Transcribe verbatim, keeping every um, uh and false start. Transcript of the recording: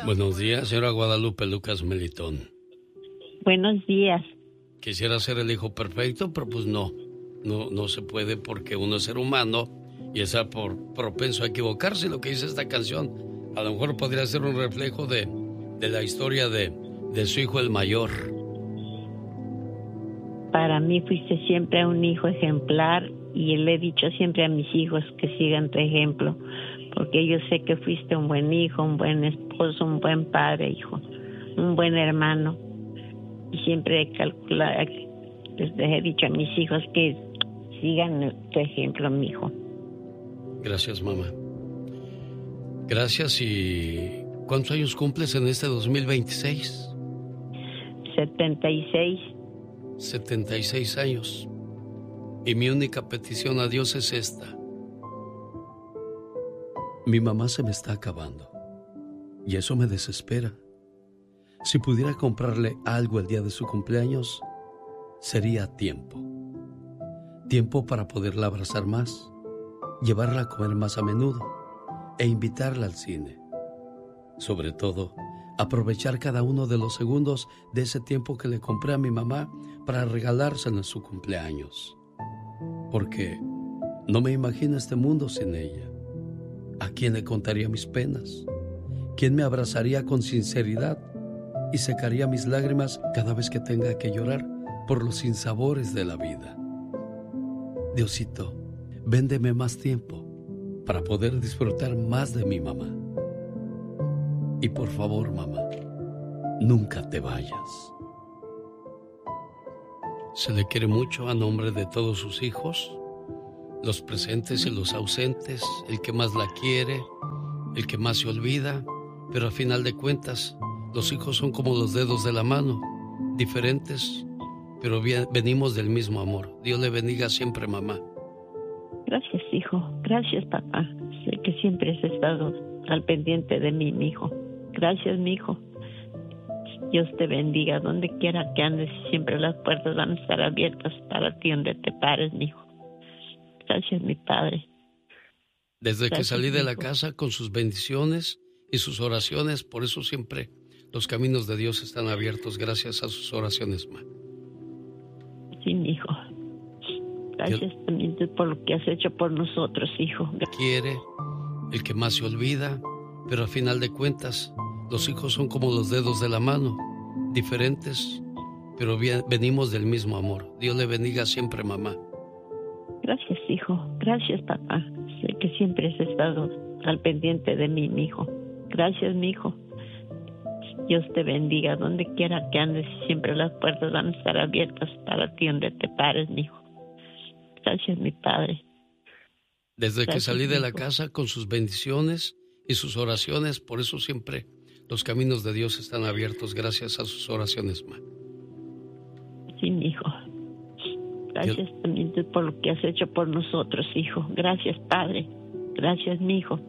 Buenos días, señora Guadalupe Lucas Melitón. Buenos días. Quisiera ser el hijo perfecto, pero pues no. No, no se puede porque uno es ser humano y está por propenso a equivocarse. Lo que dice esta canción, a lo mejor podría ser un reflejo de, de la historia de, de su hijo el mayor. Para mí fuiste siempre un hijo ejemplar y le he dicho siempre a mis hijos que sigan tu ejemplo, porque yo sé que fuiste un buen hijo, un buen esposo, un buen padre, hijo, un buen hermano. Y siempre he calculado, les he dicho a mis hijos que sigan tu ejemplo, mi hijo. Gracias, mamá. Gracias. ¿Y cuántos años cumples en este dos mil veintiséis? setenta y seis. setenta y seis años. Y mi única petición a Dios es esta. Mi mamá se me está acabando y eso me desespera. Si pudiera comprarle algo el día de su cumpleaños, sería tiempo. Tiempo para poderla abrazar más, llevarla a comer más a menudo e invitarla al cine. Sobre todo, aprovechar cada uno de los segundos de ese tiempo que le compré a mi mamá para regalárselo en su cumpleaños. Porque no me imagino este mundo sin ella. ¿A quién le contaría mis penas? ¿Quién me abrazaría con sinceridad y secaría mis lágrimas cada vez que tenga que llorar por los sinsabores de la vida? Diosito, véndeme más tiempo para poder disfrutar más de mi mamá. Y por favor, mamá, nunca te vayas. Se le quiere mucho a nombre de todos sus hijos, los presentes y los ausentes, el que más la quiere, el que más se olvida, pero al final de cuentas, los hijos son como los dedos de la mano, diferentes, pero bien, venimos del mismo amor. Dios le bendiga siempre, mamá. Gracias, hijo. Gracias, papá. Sé que siempre has estado al pendiente de mí, mi hijo. Gracias, mi hijo. Dios te bendiga donde quiera que andes. Siempre las puertas van a estar abiertas para ti donde te pares, mi hijo. Gracias, mi padre. Desde Gracias, que salí de la hijo. casa con sus bendiciones y sus oraciones, por eso siempre los caminos de Dios están abiertos gracias a sus oraciones, ma. Sí, mi hijo. Gracias Yo... también por lo que has hecho por nosotros, hijo. Quiere, el que más se olvida, pero al final de cuentas, los hijos son como los dedos de la mano, diferentes, pero bien, venimos del mismo amor. Dios le bendiga siempre, mamá. Gracias, hijo. Gracias, papá. Sé que siempre has estado al pendiente de mí, mi hijo. Gracias, mi hijo. Dios te bendiga donde quiera que andes. Siempre las puertas van a estar abiertas para ti donde te pares, mi hijo. Gracias, mi padre. Desde Gracias, que salí de la hijo. casa con sus bendiciones y sus oraciones, por eso siempre los caminos de Dios están abiertos gracias a sus oraciones, ma. Sí, mi hijo. Gracias Yo... también por lo que has hecho por nosotros, hijo. Gracias, padre. Gracias, mi hijo.